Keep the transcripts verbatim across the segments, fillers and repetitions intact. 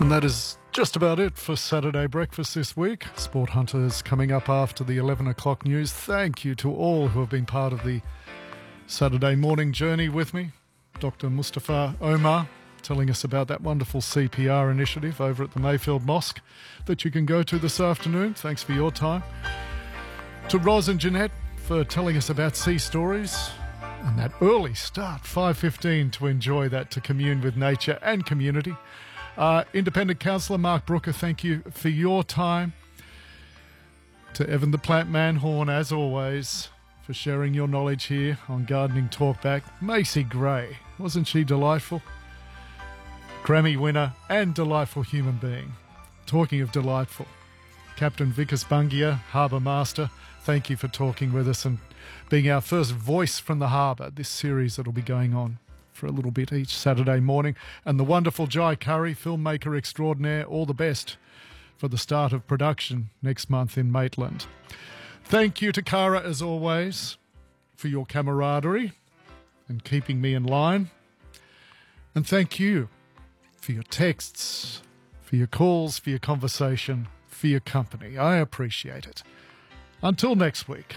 And that is just about it for Saturday Breakfast this week. Sport Hunters coming up after the eleven o'clock news. Thank you to all who have been part of the Saturday morning journey with me. Doctor Mustafa Omar telling us about that wonderful C P R initiative over at the Mayfield Mosque that you can go to this afternoon. Thanks for your time. To Roz and Jeanette for telling us about sea stories and that early start, five fifteen, to enjoy that, to commune with nature and community. Uh, Independent Councillor Mark Brooker, thank you for your time. To Evan the Plant Manhorn, as always, for sharing your knowledge here on Gardening Talkback. Macy Gray, wasn't she delightful? Grammy winner and delightful human being. Talking of delightful, Captain Vikas Bungia, Harbour Master, thank you for talking with us and being our first voice from the harbour, this series that will be going on for a little bit each Saturday morning. And the wonderful Jai Curry, filmmaker extraordinaire, all the best for the start of production next month in Maitland. Thank you to Cara, as always, for your camaraderie and keeping me in line. And thank you for your texts, for your calls, for your conversation, for your company. I appreciate it. Until next week.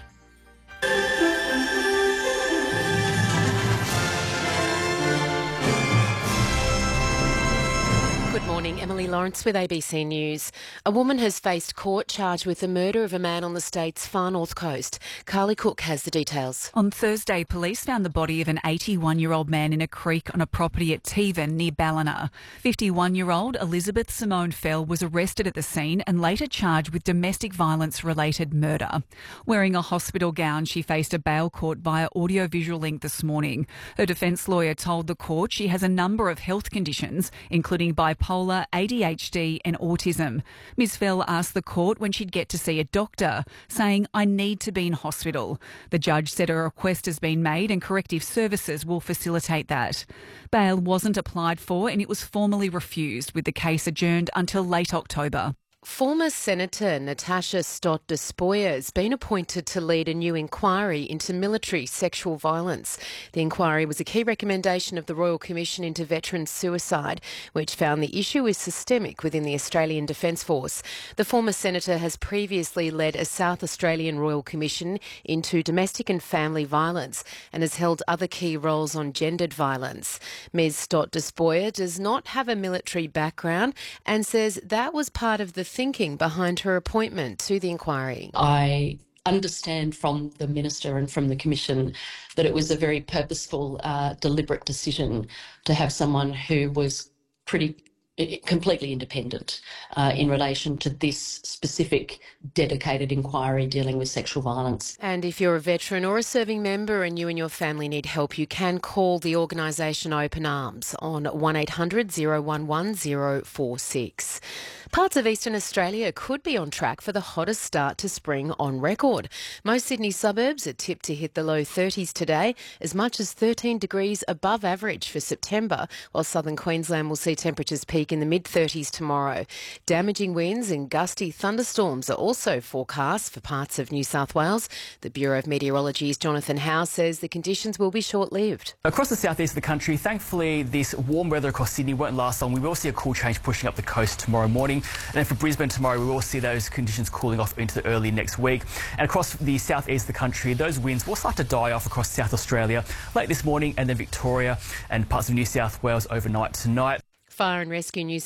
Good morning, Emily Lawrence with A B C News. A woman has faced court charged with the murder of a man on the state's far north coast. Carly Cook has the details. On Thursday, police found the body of an eighty-one-year-old man in a creek on a property at Tevan near Ballina. fifty-one-year-old Elizabeth Simone Fell was arrested at the scene and later charged with domestic violence-related murder. Wearing a hospital gown, she faced a bail court via audiovisual link this morning. Her defence lawyer told the court she has a number of health conditions, including bipolar, A D H D and autism. Miz Fell asked the court when she'd get to see a doctor, saying, "I need to be in hospital." The judge said a request has been made and corrective services will facilitate that. Bail wasn't applied for and it was formally refused, with the case adjourned until late October. Former Senator Natasha Stott Despoja has been appointed to lead a new inquiry into military sexual violence. The inquiry was a key recommendation of the Royal Commission into Veteran Suicide, which found the issue is systemic within the Australian Defence Force. The former senator has previously led a South Australian Royal Commission into domestic and family violence and has held other key roles on gendered violence. Miz Stott Despoja does not have a military background and says that was part of the thinking behind her appointment to the inquiry. I understand from the Minister and from the Commission that it was a very purposeful, uh, deliberate decision to have someone who was pretty completely independent uh, in relation to this specific dedicated inquiry dealing with sexual violence. And if you're a veteran or a serving member and you and your family need help, you can call the organisation Open Arms on one eight hundred, oh one one, oh four six. Parts of eastern Australia could be on track for the hottest start to spring on record. Most Sydney suburbs are tipped to hit the low thirties today, as much as thirteen degrees above average for September, while southern Queensland will see temperatures peak in the mid thirties tomorrow. Damaging winds and gusty thunderstorms are also forecast for parts of New South Wales. The Bureau of Meteorology's Jonathan Howe says the conditions will be short-lived. Across the southeast of the country, thankfully this warm weather across Sydney won't last long. We will see a cool change pushing up the coast tomorrow morning. And then for Brisbane tomorrow, we will see those conditions cooling off into the early next week. And across the southeast of the country, those winds will start to die off across South Australia late this morning, and then Victoria and parts of New South Wales overnight tonight. Fire and Rescue New